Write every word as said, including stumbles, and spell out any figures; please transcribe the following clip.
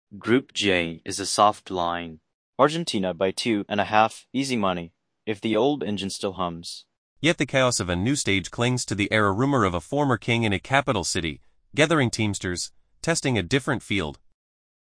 Group J is a soft line. Argentina by two and a half, easy money, if the old engine still hums. Yet the chaos of a new stage clings to the era rumor of a former king in a capital city, gathering teamsters, testing a different field,